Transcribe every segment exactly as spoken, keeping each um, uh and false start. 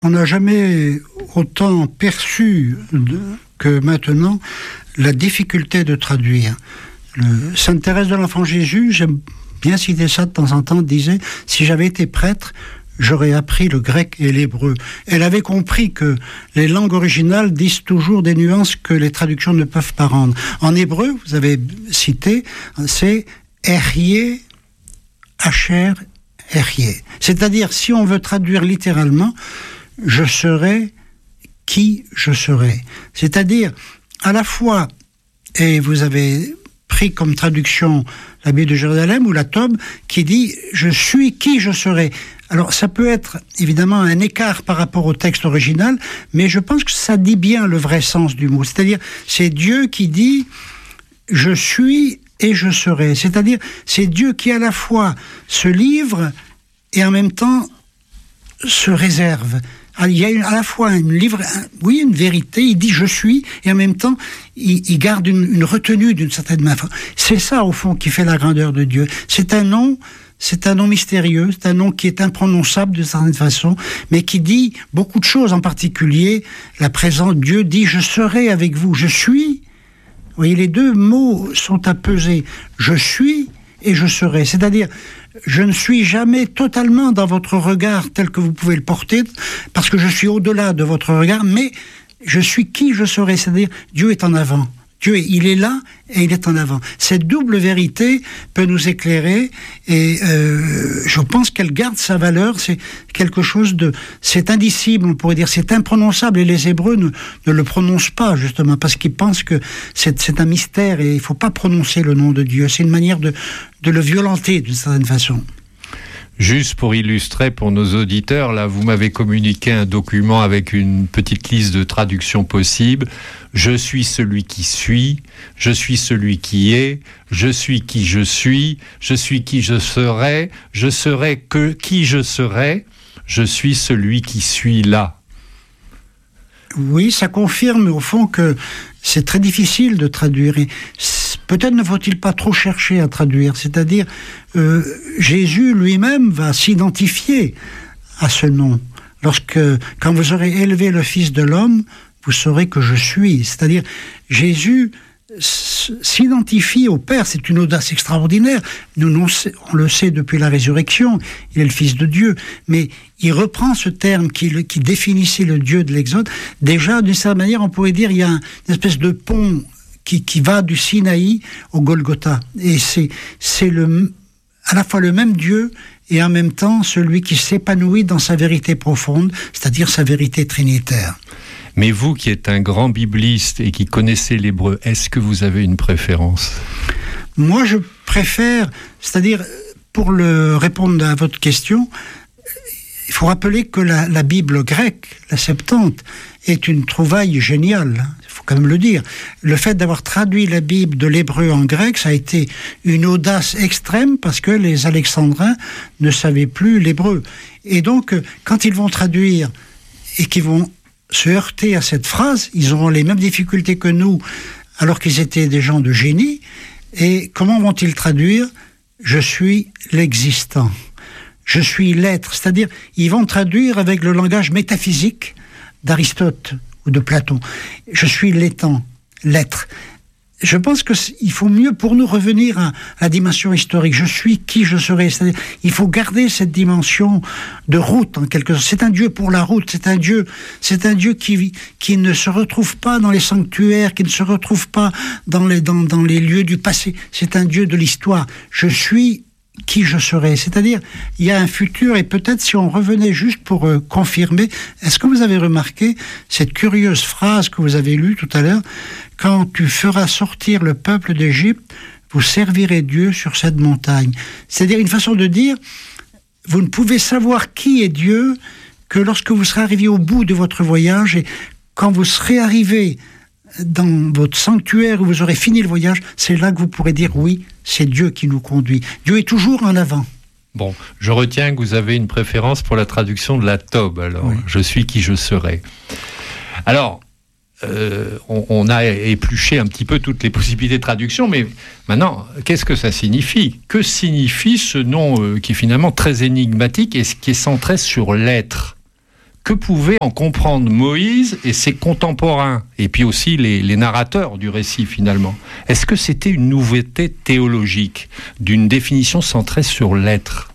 On n'a jamais autant perçu de, que maintenant la difficulté de traduire. Le, Sainte Thérèse de l'Enfant Jésus, j'aime bien citer ça de temps en temps, disait « Si j'avais été prêtre, j'aurais appris le grec et l'hébreu ». Elle avait compris que les langues originales disent toujours des nuances que les traductions ne peuvent pas rendre. En hébreu, vous avez cité, c'est « Ehyeh, Asher, Ehyeh ». C'est-à-dire, si on veut traduire littéralement, je serai qui je serai. C'est-à-dire, à la fois, et vous avez pris comme traduction la Bible de Jérusalem ou la Tob, qui dit « je suis qui je serai ». Alors, ça peut être évidemment un écart par rapport au texte original, mais je pense que ça dit bien le vrai sens du mot. C'est-à-dire, c'est Dieu qui dit « je suis et je serai ». C'est-à-dire, c'est Dieu qui à la fois se livre et en même temps se réserve. Il y a une, à la fois une livre, un, oui, une vérité, il dit je suis, et en même temps, il, il garde une, une retenue d'une certaine manière. C'est ça, au fond, qui fait la grandeur de Dieu. C'est un nom, c'est un nom mystérieux, c'est un nom qui est imprononçable d'une certaine façon, mais qui dit beaucoup de choses, en particulier, la présence de Dieu dit je serai avec vous, je suis. Vous voyez, les deux mots sont à peser. Je suis et je serai. C'est-à-dire, je ne suis jamais totalement dans votre regard tel que vous pouvez le porter, parce que je suis au-delà de votre regard, mais je suis qui je serai, c'est-à-dire Dieu est en avant. Dieu, il est là et il est en avant. Cette double vérité peut nous éclairer et euh, je pense qu'elle garde sa valeur. C'est quelque chose de... C'est indicible, on pourrait dire, c'est imprononçable. Et les Hébreux ne, ne le prononcent pas, justement, parce qu'ils pensent que c'est, c'est un mystère et il ne faut pas prononcer le nom de Dieu. C'est une manière de, de le violenter, d'une certaine façon. Juste pour illustrer pour nos auditeurs, là, vous m'avez communiqué un document avec une petite liste de traductions possibles. Je suis celui qui suis, je suis celui qui est, je suis qui je suis, je suis qui je serai, je serai que qui je serai, je suis celui qui suis là. Oui, ça confirme au fond que c'est très difficile de traduire. Et peut-être ne faut-il pas trop chercher à traduire. C'est-à-dire, euh, Jésus lui-même va s'identifier à ce nom. Lorsque, quand vous aurez élevé le Fils de l'homme, vous saurez que je suis. C'est-à-dire, Jésus s'identifie au Père. C'est une audace extraordinaire. Nous, nous, on le sait depuis la résurrection. Il est le Fils de Dieu. Mais il reprend ce terme qui, qui définissait le Dieu de l'Exode. Déjà, d'une certaine manière, on pourrait dire il y a un, une espèce de pont qui, qui va du Sinaï au Golgotha. Et c'est, c'est le, à la fois le même Dieu et en même temps celui qui s'épanouit dans sa vérité profonde, c'est-à-dire sa vérité trinitaire. Mais vous qui êtes un grand bibliste et qui connaissez l'hébreu, est-ce que vous avez une préférence ? Moi, je préfère, c'est-à-dire, pour le, répondre à votre question, il faut rappeler que la, la Bible grecque, la Septante, est une trouvaille géniale. Il faut quand même le dire. Le fait d'avoir traduit la Bible de l'hébreu en grec, ça a été une audace extrême parce que les Alexandrins ne savaient plus l'hébreu. Et donc, quand ils vont traduire et qu'ils vont se heurter à cette phrase, ils auront les mêmes difficultés que nous, alors qu'ils étaient des gens de génie. Et comment vont-ils traduire ? Je suis l'existant. Je suis l'être. C'est-à-dire, ils vont traduire avec le langage métaphysique d'Aristote ou de Platon. Je suis l'étant, l'être. Je pense qu'il faut mieux pour nous revenir à la dimension historique. Je suis qui je serai. C'est-à-dire, il faut garder cette dimension de route, en quelque sorte. C'est un Dieu pour la route. C'est un Dieu, c'est un Dieu qui, qui ne se retrouve pas dans les sanctuaires, qui ne se retrouve pas dans les, dans, dans les lieux du passé. C'est un Dieu de l'histoire. Je suis qui je serai. C'est-à-dire, il y a un futur, et peut-être si on revenait juste pour euh, confirmer, est-ce que vous avez remarqué cette curieuse phrase que vous avez lue tout à l'heure ? Quand tu feras sortir le peuple d'Égypte, vous servirez Dieu sur cette montagne. C'est-à-dire une façon de dire, vous ne pouvez savoir qui est Dieu que lorsque vous serez arrivé au bout de votre voyage, et quand vous serez arrivé dans votre sanctuaire où vous aurez fini le voyage, c'est là que vous pourrez dire oui, c'est Dieu qui nous conduit. Dieu est toujours en avant. Bon, je retiens que vous avez une préférence pour la traduction de la Tob, alors. Oui. Je suis qui je serai. Alors, euh, on, on a épluché un petit peu toutes les possibilités de traduction, mais maintenant, qu'est-ce que ça signifie ? Que signifie ce nom euh, qui est finalement très énigmatique et qui est centré sur l'être ? que pouvaient en comprendre Moïse et ses contemporains, et puis aussi les, les narrateurs du récit finalement? Est-ce que c'était une nouveauté théologique, d'une définition centrée sur l'être?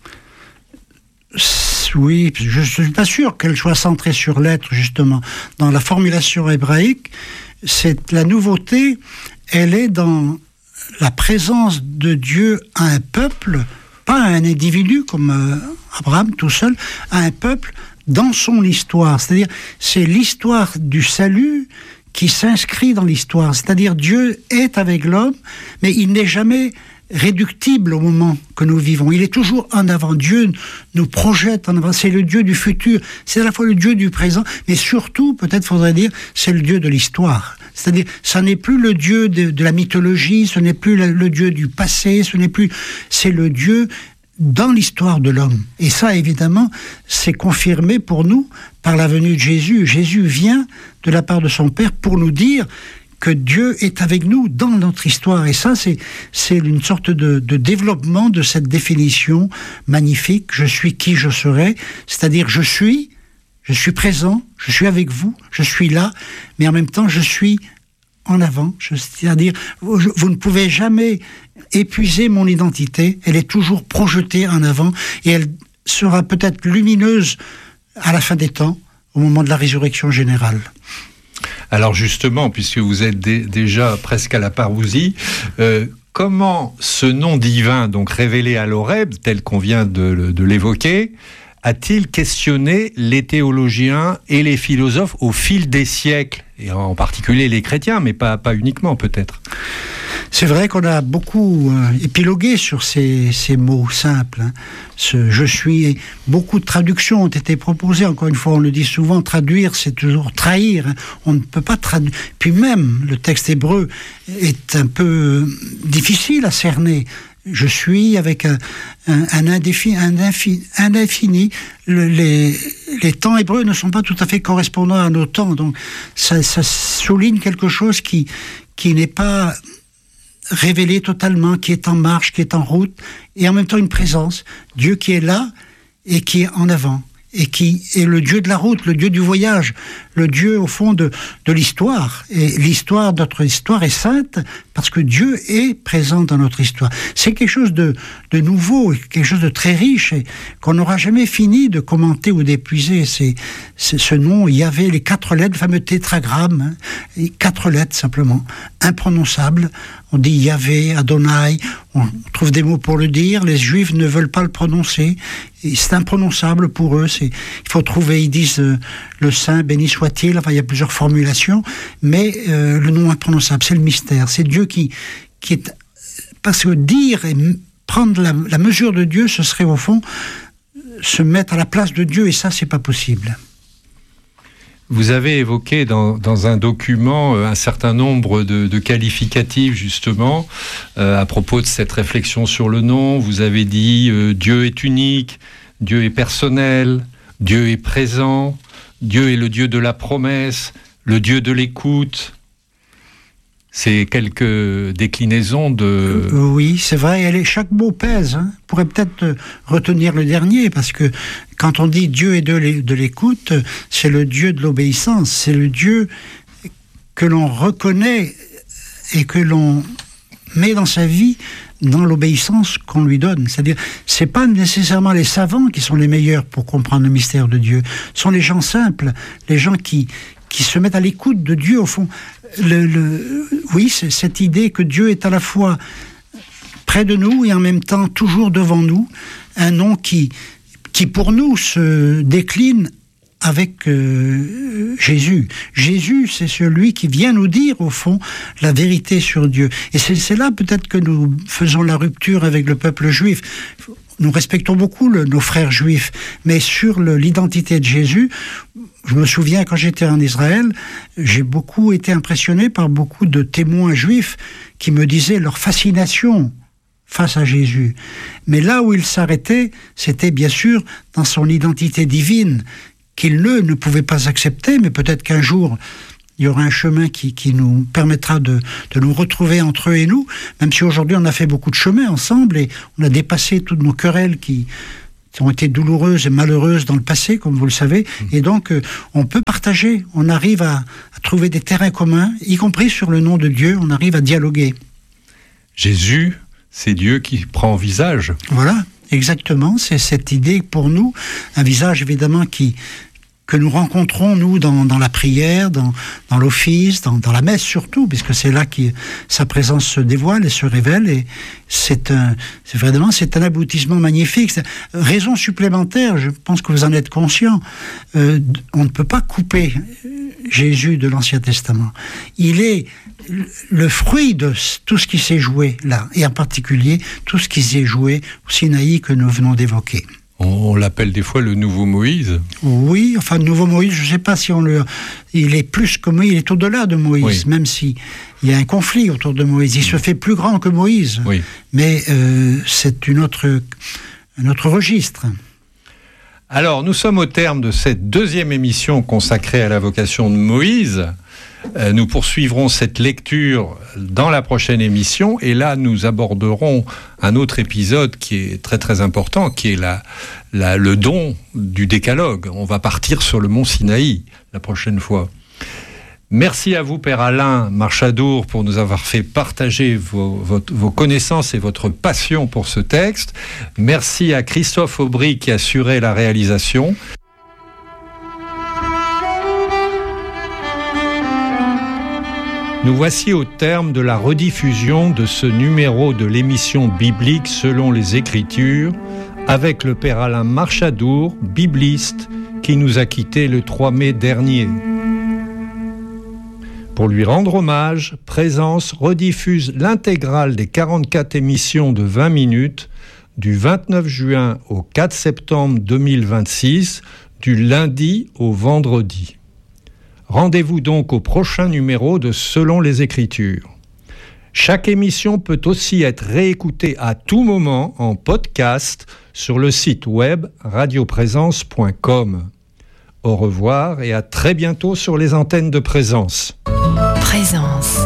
Oui, je ne suis pas sûr qu'elle soit centrée sur l'être, justement. Dans la formulation hébraïque, c'est la nouveauté, elle est dans la présence de Dieu à un peuple, pas à un individu comme euh, Abraham tout seul, à un peuple dans son histoire. C'est-à-dire, c'est l'histoire du salut qui s'inscrit dans l'histoire. C'est-à-dire, Dieu est avec l'homme, mais il n'est jamais réductible au moment que nous vivons. Il est toujours en avant. Dieu nous projette en avant. C'est le Dieu du futur. C'est à la fois le Dieu du présent, mais surtout, peut-être faudrait dire, c'est le Dieu de l'histoire. C'est-à-dire, ça n'est plus le Dieu de, de la mythologie, ce n'est plus le, le Dieu du passé, ce n'est plus... C'est le Dieu dans l'histoire de l'homme. Et ça, évidemment, c'est confirmé pour nous par la venue de Jésus. Jésus vient de la part de son Père pour nous dire que Dieu est avec nous dans notre histoire. Et ça, c'est, c'est une sorte de, de développement de cette définition magnifique. Je suis qui je serai, c'est-à-dire je suis, je suis présent, je suis avec vous, je suis là, mais en même temps, je suis en avant. Je, c'est-à-dire, vous, vous ne pouvez jamais épuiser mon identité. Elle est toujours projetée en avant et elle sera peut-être lumineuse à la fin des temps, au moment de la résurrection générale. Alors justement, puisque vous êtes dé- déjà presque à la parousie, euh, comment ce nom divin, donc révélé à l'Horeb, tel qu'on vient de, de l'évoquer, a-t-il questionné les théologiens et les philosophes au fil des siècles, et en particulier les chrétiens, mais pas, pas uniquement peut-être? C'est vrai qu'on a beaucoup euh, épilogué sur ces, ces mots simples. Hein. Ce « je suis », beaucoup de traductions ont été proposées. Encore une fois, on le dit souvent, traduire, c'est toujours trahir. Hein. On ne peut pas traduire. Puis même, le texte hébreu est un peu difficile à cerner. Je suis avec un, un, un indéfini. Un infini, un infini. Le, les, les temps hébreux ne sont pas tout à fait correspondants à nos temps. Donc, ça, ça souligne quelque chose qui, qui n'est pas révélé totalement, qui est en marche, qui est en route, et en même temps une présence. Dieu qui est là et qui est en avant, et qui est le Dieu de la route, le Dieu du voyage, le Dieu au fond de, de l'histoire. Et l'histoire, notre histoire est sainte parce que Dieu est présent dans notre histoire. C'est quelque chose de, de nouveau, quelque chose de très riche et qu'on n'aura jamais fini de commenter ou d'épuiser. C'est, c'est ce nom, il y avait les quatre lettres, le fameux tétragramme, hein, quatre lettres simplement, imprononçables. On dit Yahvé, Adonai, on trouve des mots pour le dire, les Juifs ne veulent pas le prononcer, et c'est imprononçable pour eux. C'est, il faut trouver, ils disent euh, le Saint, béni soit-il, enfin il y a plusieurs formulations, mais euh, le nom imprononçable, c'est le mystère, c'est Dieu qui, qui est... Parce que dire et prendre la, la mesure de Dieu, ce serait au fond se mettre à la place de Dieu, et ça, c'est pas possible. Vous avez évoqué dans, dans un document euh, un certain nombre de, de qualificatifs justement euh, à propos de cette réflexion sur le nom. Vous avez dit euh, Dieu est unique, Dieu est personnel, Dieu est présent, Dieu est le Dieu de la promesse, le Dieu de l'écoute. C'est quelques déclinaisons de... Oui, c'est vrai, elle est, chaque mot pèse. Hein. On pourrait peut-être retenir le dernier, parce que quand on dit Dieu est de l'écoute, c'est le Dieu de l'obéissance, c'est le Dieu que l'on reconnaît et que l'on met dans sa vie dans l'obéissance qu'on lui donne. C'est-à-dire, c'est pas nécessairement les savants qui sont les meilleurs pour comprendre le mystère de Dieu, ce sont les gens simples, les gens qui... qui se mettent à l'écoute de Dieu, au fond. Le, le, oui, c'est cette idée que Dieu est à la fois près de nous et en même temps toujours devant nous, un nom qui, qui pour nous se décline avec euh, Jésus. Jésus, c'est celui qui vient nous dire, au fond, la vérité sur Dieu. Et c'est, c'est là peut-être que nous faisons la rupture avec le peuple juif. Nous respectons beaucoup le, nos frères juifs, mais sur le, l'identité de Jésus, je me souviens quand j'étais en Israël, j'ai beaucoup été impressionné par beaucoup de témoins juifs qui me disaient leur fascination face à Jésus. Mais là où ils s'arrêtaient, c'était bien sûr dans son identité divine, qu'ils ne, ne pouvaient pas accepter, mais peut-être qu'un jour, il y aura un chemin qui, qui nous permettra de, de nous retrouver entre eux et nous, même si aujourd'hui on a fait beaucoup de chemin ensemble et on a dépassé toutes nos querelles qui ont été douloureuses et malheureuses dans le passé, comme vous le savez. Et donc, euh, on peut partager. On arrive à, à trouver des terrains communs, y compris sur le nom de Dieu. On arrive à dialoguer. Jésus, c'est Dieu qui prend visage. Voilà, exactement. C'est cette idée pour nous, un visage évidemment qui... que nous rencontrons, nous, dans, dans la prière, dans, dans l'office, dans, dans la messe surtout, puisque c'est là que sa présence se dévoile et se révèle, et c'est un, c'est vraiment, c'est un aboutissement magnifique. C'est raison supplémentaire, je pense que vous en êtes conscient, euh, on ne peut pas couper Jésus de l'Ancien Testament. Il est le fruit de tout ce qui s'est joué là, et en particulier tout ce qui s'est joué au Sinaï que nous venons d'évoquer. On l'appelle des fois le nouveau Moïse. Oui, enfin, le nouveau Moïse, je ne sais pas si on le... Il est plus que Moïse, il est au-delà de Moïse, oui. Même s'il y a un conflit autour de Moïse. Il se fait plus grand que Moïse, oui. Mais euh, c'est une autre, un autre registre. Alors, nous sommes au terme de cette deuxième émission consacrée à la vocation de Moïse. Euh, nous poursuivrons cette lecture dans la prochaine émission, et là nous aborderons un autre épisode qui est très très important, qui est la, la, le don du décalogue. On va partir sur le mont Sinaï la prochaine fois. Merci à vous, Père Alain Marchadour, pour nous avoir fait partager vos, vos, vos connaissances et votre passion pour ce texte. Merci à Christophe Aubry qui assurait la réalisation. Nous voici au terme de la rediffusion de ce numéro de l'émission biblique selon les Écritures, avec le Père Alain Marchadour, bibliste, qui nous a quittés le trois mai dernier. Pour lui rendre hommage, Présence rediffuse l'intégrale des quarante-quatre émissions de vingt minutes du vingt-neuf juin au quatre septembre deux mille vingt-six, du lundi au vendredi. Rendez-vous donc au prochain numéro de Selon les Écritures. Chaque émission peut aussi être réécoutée à tout moment en podcast sur le site web radioprésence point com. Au revoir et à très bientôt sur les antennes de Présence. Présence.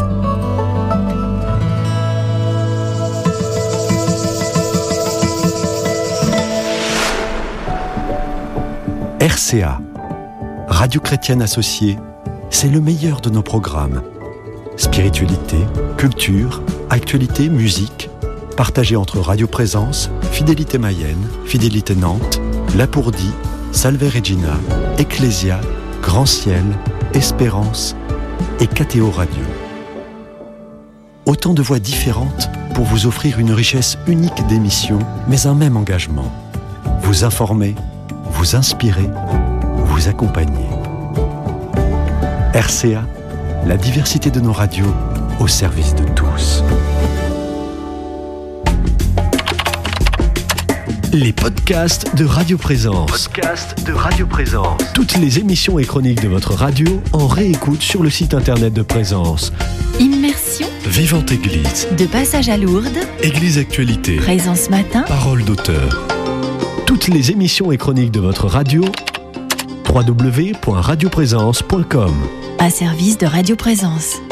R C A, Radio Chrétienne Associée, c'est le meilleur de nos programmes. Spiritualité, culture, actualité, musique, partagés entre Radio Présence, Fidélité Mayenne, Fidélité Nantes, Lapourdie, Salve Regina, Ecclésia, Grand Ciel, Espérance et K T O Radio. Autant de voix différentes pour vous offrir une richesse unique d'émissions, mais un même engagement. Vous informer, vous inspirer, vous accompagner. R C A, la diversité de nos radios au service de tous. Les podcasts de Radio Présence. Podcasts de Radio Présence. Toutes les émissions et chroniques de votre radio en réécoute sur le site internet de Présence. Immersion. Vivante Église. De passage à Lourdes. Église Actualité. Présence Matin. Parole d'auteur. Toutes les émissions et chroniques de votre radio. w w w point radio présence point com. À service de Radio Présence.